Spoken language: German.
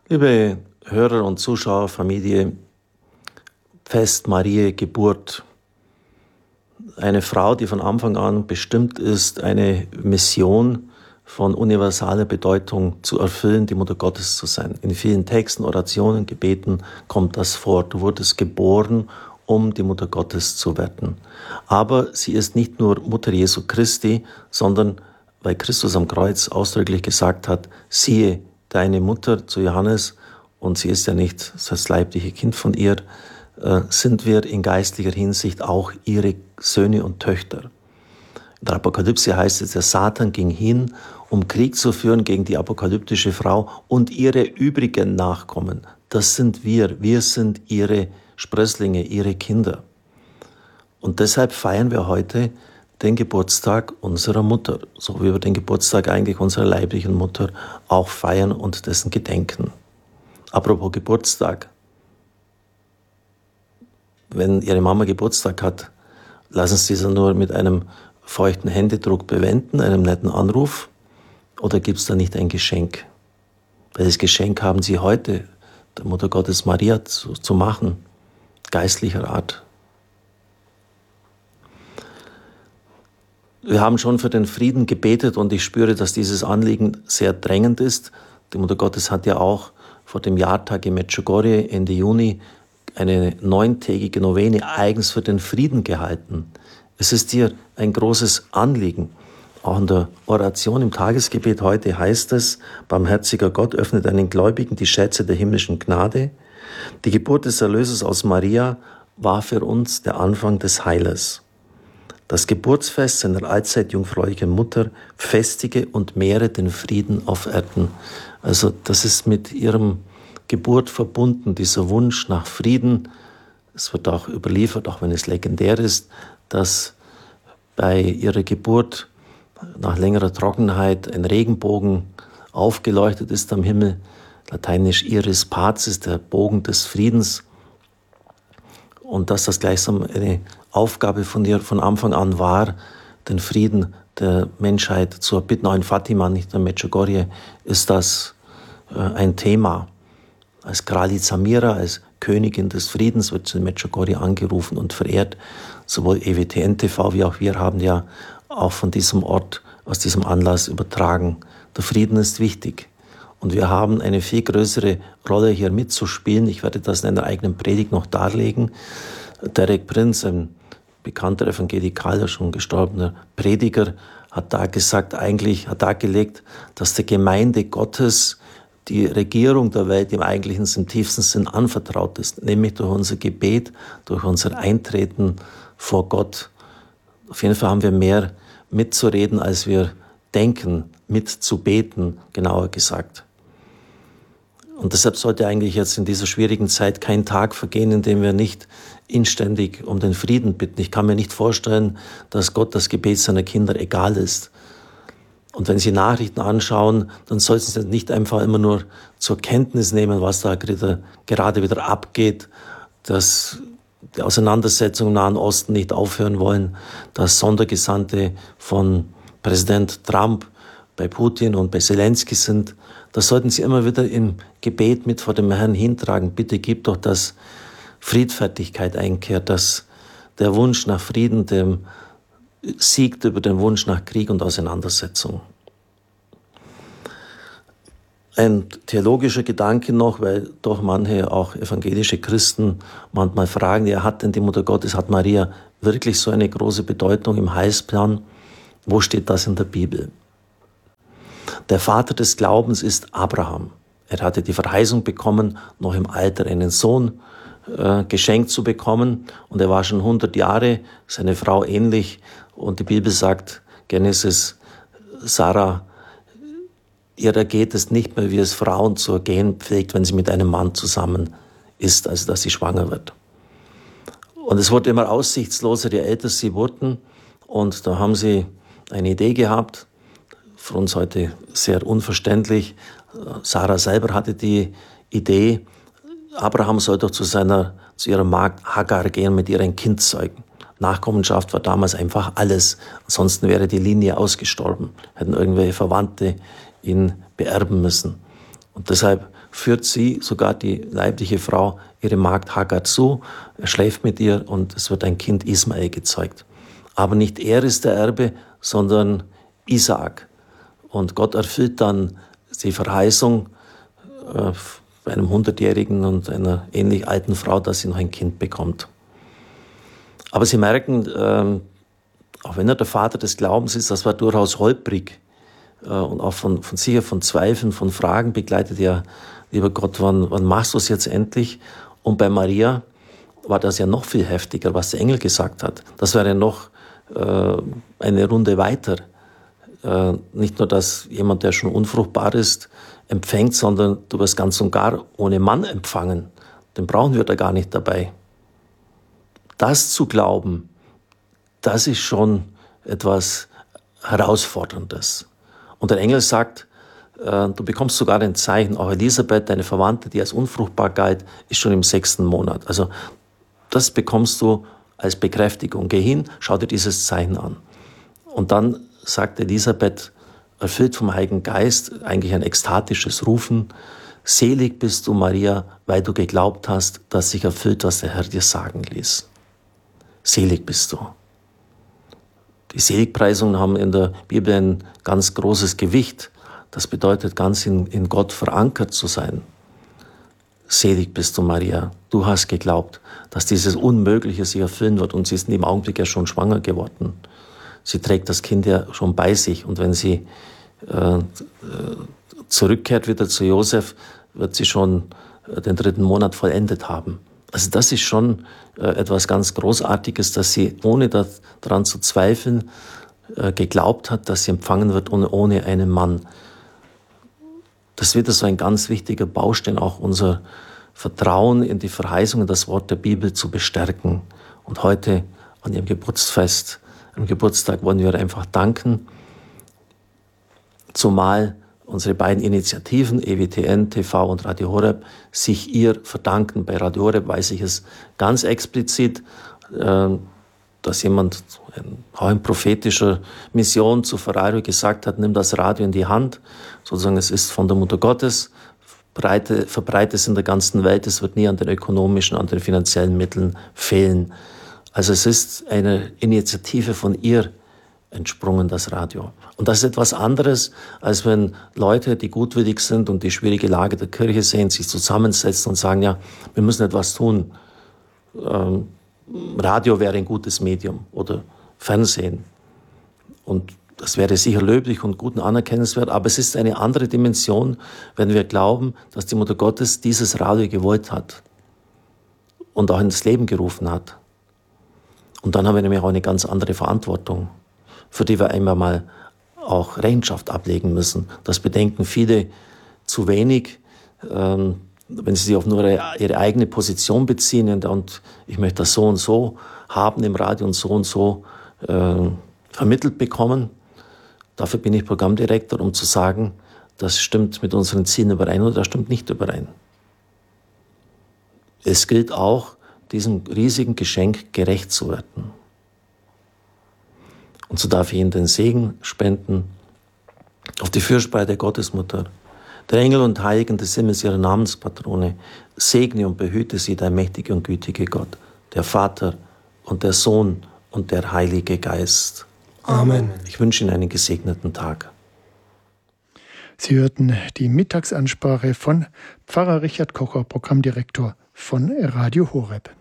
Liebe Hörer und Zuschauer, Familie, Fest Mariä Geburt. Eine Frau, die von Anfang an bestimmt ist, eine Mission von universaler Bedeutung zu erfüllen, die Mutter Gottes zu sein. In vielen Texten, Orationen, Gebeten kommt das vor. Du wurdest geboren, um die Mutter Gottes zu werden. Aber sie ist nicht nur Mutter Jesu Christi, sondern weil Christus am Kreuz ausdrücklich gesagt hat, siehe deine Mutter zu Johannes, und sie ist ja nicht das leibliche Kind von ihr, sind wir in geistlicher Hinsicht auch ihre Söhne und Töchter. In der Apokalypse heißt es, der Satan ging hin, um Krieg zu führen gegen die apokalyptische Frau und ihre übrigen Nachkommen. Das sind wir. Wir sind ihre Sprösslinge, ihre Kinder. Und deshalb feiern wir heute den Geburtstag unserer Mutter, so wie wir den Geburtstag eigentlich unserer leiblichen Mutter auch feiern und dessen gedenken. Apropos Geburtstag. Wenn Ihre Mama Geburtstag hat, lassen Sie sie nur mit einem feuchten Händedruck bewenden, einem netten Anruf, oder gibt es da nicht ein Geschenk? Welches Geschenk haben Sie heute der Mutter Gottes Maria zu machen, geistlicher Art? Wir haben schon für den Frieden gebetet und ich spüre, dass dieses Anliegen sehr drängend ist. Die Mutter Gottes hat ja auch vor dem Jahrtag in Medjugorje Ende Juni eine 9-tägige Novene eigens für den Frieden gehalten. Es ist ihr ein großes Anliegen. Auch in der Oration im Tagesgebet heute heißt es, barmherziger Gott öffnet einen Gläubigen die Schätze der himmlischen Gnade. Die Geburt des Erlösers aus Maria war für uns der Anfang des Heiles. Das Geburtsfest seiner allzeit jungfräulichen Mutter festige und mehre den Frieden auf Erden. Also das ist mit ihrem Geburt verbunden, dieser Wunsch nach Frieden. Es wird auch überliefert, auch wenn es legendär ist, dass bei ihrer Geburt nach längerer Trockenheit ein Regenbogen aufgeleuchtet ist am Himmel. Lateinisch Iris Pacis, der Bogen des Friedens. Und dass das gleichsam eine Aufgabe von ihr von Anfang an war, den Frieden der Menschheit zu erbitten. Auch in Fatima, nicht in Medjugorje, ist das ein Thema. Als Kraljica Mira, als Königin des Friedens, wird sie in Medjugorje angerufen und verehrt. Sowohl EWTN TV wie auch wir haben ja auch von diesem Ort, aus diesem Anlass übertragen. Der Frieden ist wichtig. Und wir haben eine viel größere Rolle hier mitzuspielen. Ich werde das in einer eigenen Predigt noch darlegen. Derek Prinz, ein bekannter evangelikaler, schon gestorbener Prediger, hat da gesagt, eigentlich hat dargelegt, dass der Gemeinde Gottes die Regierung der Welt im eigentlichen, im tiefsten Sinn anvertraut ist, nämlich durch unser Gebet, durch unser Eintreten vor Gott. Auf jeden Fall haben wir mehr mitzureden, als wir denken, mitzubeten, genauer gesagt. Und deshalb sollte eigentlich jetzt in dieser schwierigen Zeit kein Tag vergehen, in dem wir nicht inständig um den Frieden bitten. Ich kann mir nicht vorstellen, dass Gott das Gebet seiner Kinder egal ist. Und wenn Sie Nachrichten anschauen, dann sollten Sie nicht einfach immer nur zur Kenntnis nehmen, was da gerade wieder abgeht, dass die Auseinandersetzungen im Nahen Osten nicht aufhören wollen, dass Sondergesandte von Präsident Trump bei Putin und bei Zelensky sind. Das sollten Sie immer wieder im Gebet mit vor dem Herrn hintragen. Bitte gib doch, dass Friedfertigkeit einkehrt, dass der Wunsch nach Frieden dem siegt über den Wunsch nach Krieg und Auseinandersetzung. Ein theologischer Gedanke noch, weil doch manche auch evangelische Christen manchmal fragen, ja, hat denn die Mutter Gottes, hat Maria wirklich so eine große Bedeutung im Heilsplan? Wo steht das in der Bibel? Der Vater des Glaubens ist Abraham. Er hatte die Verheißung bekommen, noch im Alter einen Sohn geschenkt zu bekommen. Und er war schon 100 Jahre, seine Frau ähnlich. Und die Bibel sagt, Genesis, Sarah, ihr ergeht es nicht mehr, wie es Frauen zu ergehen pflegt, wenn sie mit einem Mann zusammen ist, also dass sie schwanger wird. Und es wurde immer aussichtsloser, je älter sie wurden. Und da haben sie eine Idee gehabt, für uns heute sehr unverständlich. Sarah selber hatte die Idee, Abraham soll doch zu ihrer Magd Hagar gehen, mit ihr ein Kind zeugen. Nachkommenschaft war damals einfach alles. Ansonsten wäre die Linie ausgestorben. Hätten irgendwelche Verwandte ihn beerben müssen. Und deshalb führt sie, sogar die leibliche Frau, ihre Magd Hagar zu, er schläft mit ihr und es wird ein Kind Ismael gezeugt. Aber nicht er ist der Erbe, sondern Isaak. Und Gott erfüllt dann die Verheißung bei einem 100-Jährigen und einer ähnlich alten Frau, dass sie noch ein Kind bekommt. Aber Sie merken, auch wenn er der Vater des Glaubens ist, das war durchaus holprig und auch von Zweifeln, von Fragen begleitet. Ja, lieber Gott, wann machst du es jetzt endlich? Und bei Maria war das ja noch viel heftiger, was der Engel gesagt hat. Das wäre noch eine Runde weiter. Nicht nur, dass jemand, der schon unfruchtbar ist, empfängt, sondern du wirst ganz und gar ohne Mann empfangen. Den brauchen wir da gar nicht dabei. Das zu glauben, das ist schon etwas Herausforderndes. Und der Engel sagt, du bekommst sogar ein Zeichen, auch Elisabeth, deine Verwandte, die als unfruchtbar galt, ist schon im 6. Monat. Also das bekommst du als Bekräftigung. Geh hin, schau dir dieses Zeichen an. Und dann sagt Elisabeth, erfüllt vom Heiligen Geist, eigentlich ein ekstatisches Rufen, selig bist du, Maria, weil du geglaubt hast, dass sich erfüllt, was der Herr dir sagen ließ. Selig bist du. Die Seligpreisungen haben in der Bibel ein ganz großes Gewicht. Das bedeutet, ganz in Gott verankert zu sein. Selig bist du, Maria. Du hast geglaubt, dass dieses Unmögliche sich erfüllen wird. Und sie ist in dem Augenblick ja schon schwanger geworden. Sie trägt das Kind ja schon bei sich. Und wenn sie zurückkehrt wieder zu Josef, wird sie schon den 3. Monat vollendet haben. Also das ist schon etwas ganz Großartiges, dass sie, ohne daran zu zweifeln, geglaubt hat, dass sie empfangen wird ohne einen Mann. Das wird so ein ganz wichtiger Baustein, auch unser Vertrauen in die Verheißungen, das Wort der Bibel zu bestärken. Und heute an ihrem Geburtsfest, am Geburtstag wollen wir einfach danken, zumal unsere beiden Initiativen, EWTN, TV und Radio Horeb, sich ihr verdanken. Bei Radio Horeb weiß ich es ganz explizit, dass jemand auch in prophetischer Mission zu Ferrari gesagt hat, nimm das Radio in die Hand, sozusagen es ist von der Mutter Gottes, verbreite es in der ganzen Welt, es wird nie an den ökonomischen, an den finanziellen Mitteln fehlen. Also es ist eine Initiative von ihr entsprungen, das Radio. Und das ist etwas anderes, als wenn Leute, die gutwillig sind und die schwierige Lage der Kirche sehen, sich zusammensetzen und sagen, ja, wir müssen etwas tun. Radio wäre ein gutes Medium oder Fernsehen. Und das wäre sicher löblich und gut und anerkennenswert, aber es ist eine andere Dimension, wenn wir glauben, dass die Mutter Gottes dieses Radio gewollt hat und auch ins Leben gerufen hat. Und dann haben wir nämlich auch eine ganz andere Verantwortung, für die wir einmal mal auch Rechenschaft ablegen müssen. Das bedenken viele zu wenig, wenn sie sich auf nur ihre eigene Position beziehen und ich möchte das so und so haben im Radio und so vermittelt bekommen. Dafür bin ich Programmdirektor, um zu sagen, das stimmt mit unseren Zielen überein oder das stimmt nicht überein. Es gilt auch, diesem riesigen Geschenk gerecht zu werden. Und so darf ich Ihnen den Segen spenden auf die Fürsprache der Gottesmutter, der Engel und Heiligen des Himmels, ihrer Namenspatrone. Segne und behüte sie, der mächtige und gütige Gott, der Vater und der Sohn und der Heilige Geist. Amen. Ich wünsche Ihnen einen gesegneten Tag. Sie hörten die Mittagsansprache von Pfarrer Richard Kocher, Programmdirektor von Radio Horeb.